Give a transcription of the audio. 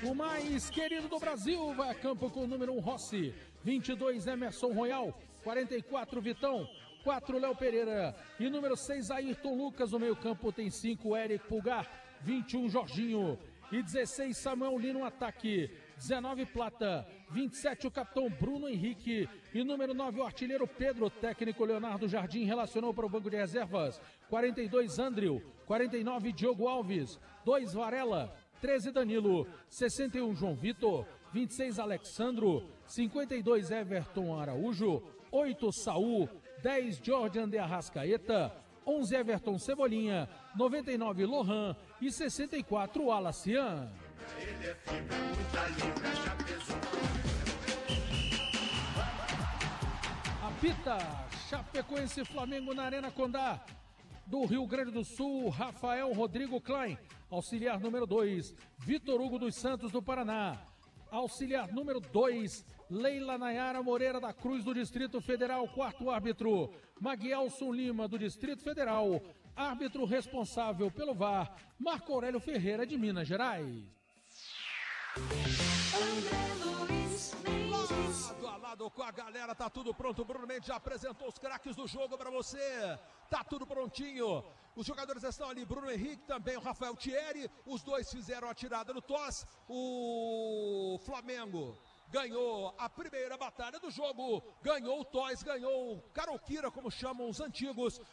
O mais querido do Brasil vai a campo com o número 1 Rossi, 22 Emerson Royal, 44 Vitão, 4 Léo Pereira e número 6 Ayrton Lucas. No meio campo tem 5 Eric Pulgar, 21 Jorginho e 16 Samuel Lino no ataque, 19 Plata, 27 o capitão Bruno Henrique e número 9 o artilheiro Pedro. Técnico Leonardo Jardim relacionou para o banco de reservas, 42 Andrew, 49 Diogo Alves, 2 Varela, 13 Danilo, 61 João Vitor, 26 Alexandro, 52 Everton Araújo, 8 Saul, 10 Jordan de Arrascaeta, 11 Everton Cebolinha, 99 Lohan e 64 Alacian. Apita Chapecoense Flamengo na Arena Condá. Do Rio Grande do Sul, Rafael Rodrigo Klein. Auxiliar número 2, Vitor Hugo dos Santos do Paraná. Auxiliar número 2, Leila Nayara Moreira da Cruz do Distrito Federal. Quarto árbitro, Maguielson Lima do Distrito Federal. Árbitro responsável pelo VAR, Marco Aurélio Ferreira de Minas Gerais. Lado a lado com a galera, tá tudo pronto. Bruno Mendes já apresentou os craques do jogo pra você. Tá tudo prontinho. Os jogadores estão ali, Bruno Henrique, também o Rafael Thierry. Os dois fizeram a tirada no tosse. O Flamengo ganhou a primeira batalha do jogo, ganhou o Toys, ganhou o Caroquira, como chamam os antigos.